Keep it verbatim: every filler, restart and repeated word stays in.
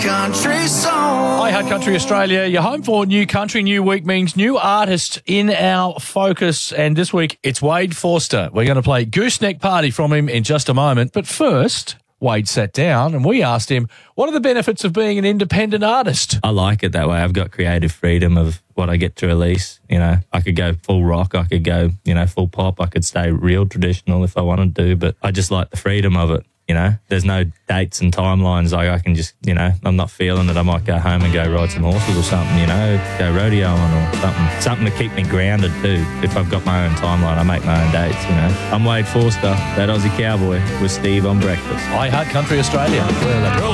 Country song. Hi, Hot Country Australia. You're home for New Country. New week means new artist in our focus. And this week, it's Wade Forster. We're going to play Gooseneck Party from him in just a moment. But first, Wade sat down and we asked him, what are the benefits of being an independent artist? I like it that way. I've got creative freedom of what I get to release. You know, I could go full rock. I could go, you know, full pop. I could stay real traditional if I wanted to. But I just like the freedom of it. You know, there's no dates and timelines. Like I can just, you know, I'm not feeling it. I might go home and go ride some horses or something, you know, go rodeoing or something. Something to keep me grounded too. If I've got my own timeline, I make my own dates, you know. I'm Wade Forster, that Aussie cowboy with Steve on breakfast. Hi, Hot Country Australia.